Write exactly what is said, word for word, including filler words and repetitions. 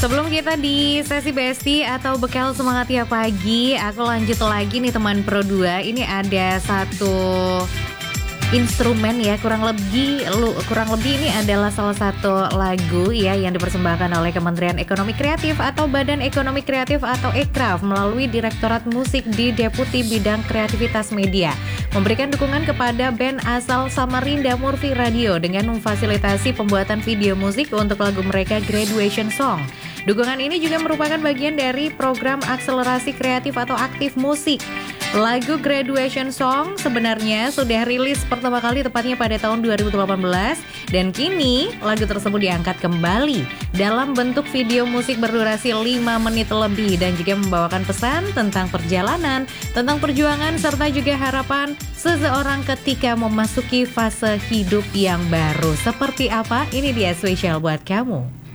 Sebelum kita di sesi Besti atau bekal semangat ya pagi, aku lanjut lagi nih teman Pro dua. Ini ada satu instrumen ya, kurang lebih lu, kurang lebih ini adalah salah satu lagu ya yang dipersembahkan oleh Kementerian Ekonomi Kreatif atau Badan Ekonomi Kreatif atau Ekraf melalui Direktorat Musik di Deputi Bidang Kreativitas Media, memberikan dukungan kepada band asal Samarinda Murphy Radio dengan memfasilitasi pembuatan video musik untuk lagu mereka Graduation Song. Dukungan ini juga merupakan bagian dari program akselerasi kreatif atau aktif musik. Lagu Graduation Song sebenarnya sudah rilis pertama kali tepatnya pada tahun dua ribu delapan belas dan kini lagu tersebut diangkat kembali dalam bentuk video musik berdurasi lima menit lebih dan juga membawakan pesan tentang perjalanan, tentang perjuangan serta juga harapan seseorang ketika memasuki fase hidup yang baru. Seperti apa? Ini dia spesial buat kamu.